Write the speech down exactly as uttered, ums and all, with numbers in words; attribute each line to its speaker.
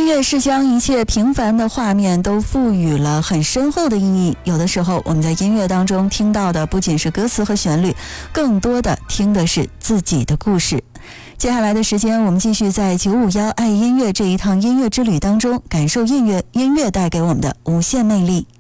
Speaker 1: 乐是将一切平凡的画面都赋予了很深厚的意义。有的时候我们在音乐当中听到的不仅是歌词和旋律，更多的听的是自己的故事。接下来的时间，我们继续在九五一爱音乐这一趟音乐之旅当中，感受音乐音乐带给我们的无限魅力。